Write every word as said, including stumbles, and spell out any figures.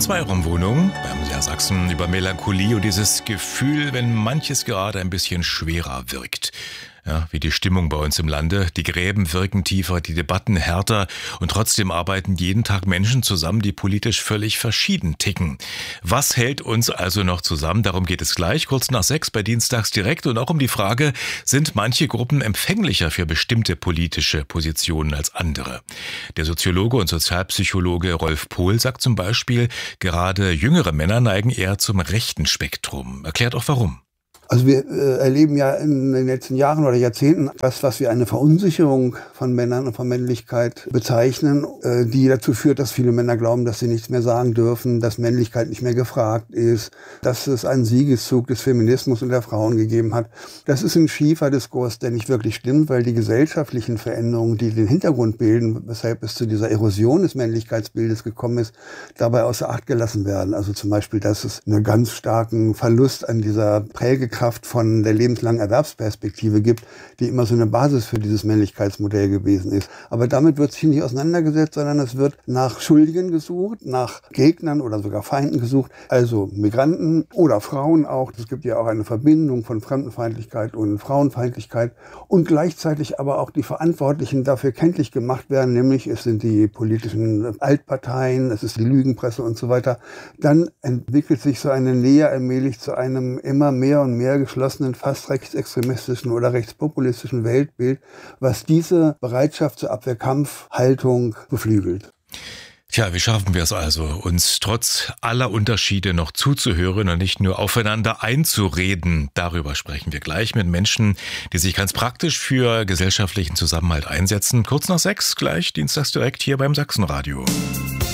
Zweiraumwohnung beim S E R Sachsen über Melancholie und dieses Gefühl, wenn manches gerade ein bisschen schwerer wirkt. Ja, wie die Stimmung bei uns im Lande. Die Gräben wirken tiefer, die Debatten härter und trotzdem arbeiten jeden Tag Menschen zusammen, die politisch völlig verschieden ticken. Was hält uns also noch zusammen? Darum geht es gleich, kurz nach sechs bei Dienstags direkt und auch um die Frage, sind manche Gruppen empfänglicher für bestimmte politische Positionen als andere? Der Soziologe und Sozialpsychologe Rolf Pohl sagt zum Beispiel, gerade jüngere Männer neigen eher zum rechten Spektrum. Erklärt auch warum. Also wir äh, erleben ja in den letzten Jahren oder Jahrzehnten das, was wir eine Verunsicherung von Männern und von Männlichkeit bezeichnen, äh, die dazu führt, dass viele Männer glauben, dass sie nichts mehr sagen dürfen, dass Männlichkeit nicht mehr gefragt ist, dass es einen Siegeszug des Feminismus und der Frauen gegeben hat. Das ist ein schiefer Diskurs, der nicht wirklich stimmt, weil die gesellschaftlichen Veränderungen, die den Hintergrund bilden, weshalb es zu dieser Erosion des Männlichkeitsbildes gekommen ist, dabei außer Acht gelassen werden. Also zum Beispiel, dass es einen ganz starken Verlust an dieser Prägekraft von der lebenslangen Erwerbsperspektive gibt, die immer so eine Basis für dieses Männlichkeitsmodell gewesen ist. Aber damit wird sich nicht auseinandergesetzt, sondern es wird nach Schuldigen gesucht, nach Gegnern oder sogar Feinden gesucht, also Migranten oder Frauen auch. Es gibt ja auch eine Verbindung von Fremdenfeindlichkeit und Frauenfeindlichkeit und gleichzeitig aber auch die Verantwortlichen dafür kenntlich gemacht werden, nämlich es sind die politischen Altparteien, es ist die Lügenpresse und so weiter. Dann entwickelt sich so eine Nähe allmählich zu einem immer mehr und mehr geschlossenen, fast rechtsextremistischen oder rechtspopulistischen Weltbild, was diese Bereitschaft zur Abwehrkampfhaltung beflügelt. Tja, wie schaffen wir es also, uns trotz aller Unterschiede noch zuzuhören und nicht nur aufeinander einzureden? Darüber sprechen wir gleich mit Menschen, die sich ganz praktisch für gesellschaftlichen Zusammenhalt einsetzen. Kurz nach sechs, gleich dienstags direkt hier beim Sachsenradio.